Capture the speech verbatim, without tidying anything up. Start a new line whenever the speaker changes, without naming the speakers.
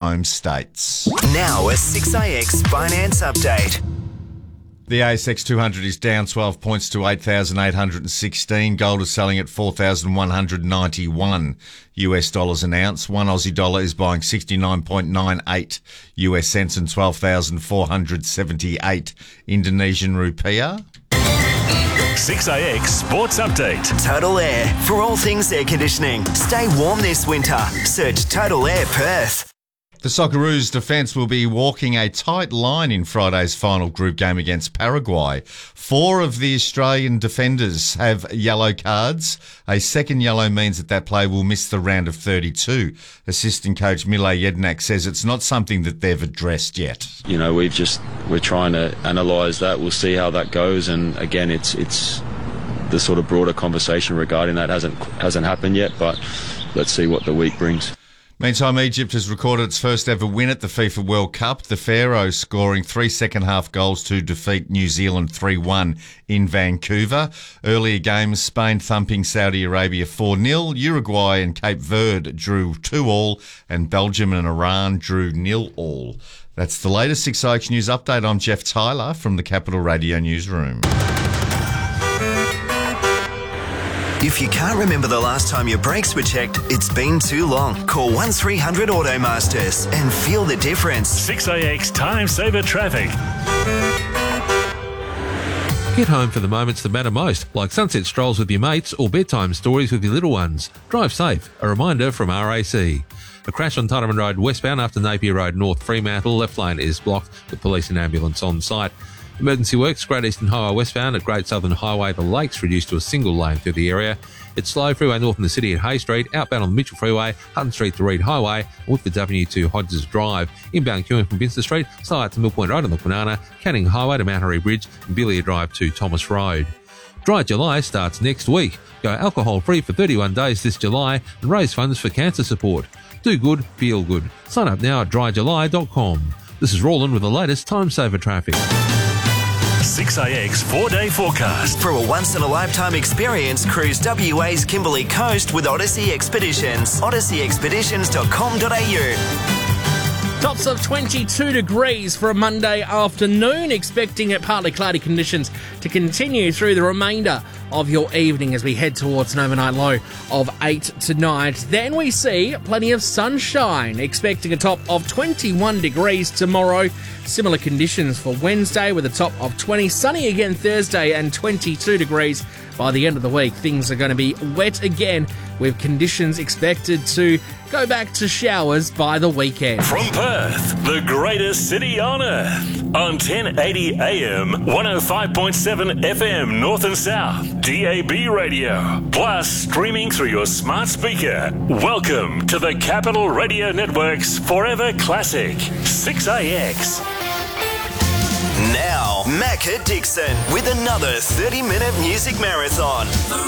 home states.
Now a six A X Finance Update.
The A S X two hundred is down twelve points to eight thousand eight hundred sixteen. Gold is selling at four thousand one hundred ninety-one U S dollars an ounce. One Aussie dollar is buying sixty-nine point nine eight U S cents and twelve thousand four hundred seventy-eight Indonesian rupiah.
six A X Sports Update.
Total Air. For all things air conditioning. Stay warm this winter. Search Total Air Perth.
The Socceroos defence will be walking a tight line in Friday's final group game against Paraguay. Four of the Australian defenders have yellow cards. A second yellow means that that player will miss the round of thirty-two. Assistant coach Mile Jednak says it's not something that they've addressed yet.
You know, we've just, we're trying to analyse that. We'll see how that goes. And again, it's it's the sort of broader conversation regarding that hasn't hasn't happened yet, but let's see what the week brings.
Meantime, Egypt has recorded its first ever win at the FIFA World Cup. The Pharaohs scoring three second-half goals to defeat New Zealand three one in Vancouver. Earlier games, Spain thumping Saudi Arabia four nil. Uruguay and Cape Verde drew two all. And Belgium and Iran drew nil all. That's the latest six A X News Update. I'm Jeff Tyler from the Capital Radio Newsroom.
If you can't remember the last time your brakes were checked, it's been too long. Call one three hundred Automasters and feel the difference.
six A X Time Saver Traffic.
Get home for the moments that matter most, like sunset strolls with your mates or bedtime stories with your little ones. Drive safe. A reminder from R A C. A crash on Tutterman Road westbound after Napier Road North Fremantle. Left lane is blocked with police and ambulance on site. Emergency works, Great Eastern Highway westbound at Great Southern Highway, the Lakes reduced to a single lane through the area. It's slow, freeway north in the city at Hay Street, outbound on the Mitchell Freeway, Hutton Street to Reed Highway, Woodfords Avenue to Hodges Drive, inbound queuing from Binster Street, slow out to Mill Point Road on the Kwinana, Canning Highway to Mount Harry Bridge, and Billiard Drive to Thomas Road. Dry July starts next week. Go alcohol-free for thirty-one days this July and raise funds for cancer support. Do good, feel good. Sign up now at dry july dot com. This is Roland with the latest Time Saver Traffic.
six A X four-day forecast.
For a once-in-a-lifetime experience, cruise W A's Kimberley Coast with Odyssey Expeditions. odyssey expeditions dot com dot a u.
Tops of twenty-two degrees for a Monday afternoon, expecting it partly cloudy conditions to continue through the remainder of your evening as we head towards an overnight low of eight tonight. Then we see plenty of sunshine, expecting a top of twenty-one degrees tomorrow. Similar conditions for Wednesday with a top of twenty. Sunny again Thursday and twenty-two degrees. By the end of the week, things are going to be wet again with conditions expected to go back to showers by the weekend.
From Perth, the greatest city on earth, on ten eighty A M, one oh five point seven F M North and South, D A B radio, plus streaming through your smart speaker. Welcome to the Capital Radio Network's Forever Classic, six A X.
Now, Macca Dixon with another thirty-minute music marathon.